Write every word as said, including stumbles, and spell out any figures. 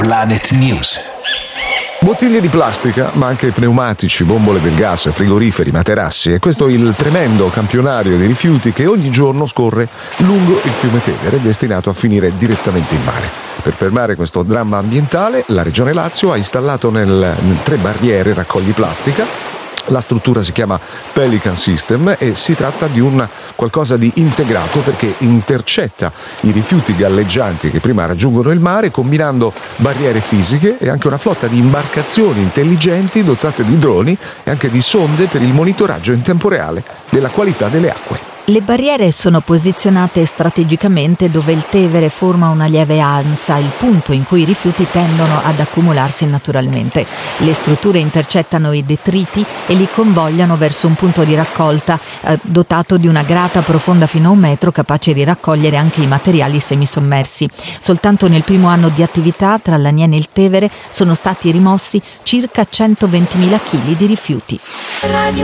Planet News. Bottiglie di plastica, ma anche pneumatici, bombole del gas, frigoriferi, materassi. E questo è il tremendo campionario di rifiuti che ogni giorno scorre lungo il fiume Tevere, destinato a finire direttamente in mare. Per fermare questo dramma ambientale, la Regione Lazio ha installato nel, nel tre barriere raccogli plastica. La struttura si chiama Pelican System e si tratta di un qualcosa di integrato perché intercetta i rifiuti galleggianti che prima raggiungono il mare, combinando barriere fisiche e anche una flotta di imbarcazioni intelligenti dotate di droni e anche di sonde per il monitoraggio in tempo reale della qualità delle acque. Le barriere sono posizionate strategicamente dove il Tevere forma una lieve ansa, il punto in cui i rifiuti tendono ad accumularsi naturalmente. Le strutture intercettano i detriti e li convogliano verso un punto di raccolta eh, dotato di una grata profonda fino a un metro, capace di raccogliere anche i materiali semisommersi. Soltanto nel primo anno di attività tra l'Aniene e il Tevere sono stati rimossi circa centoventimila chili di rifiuti. Radio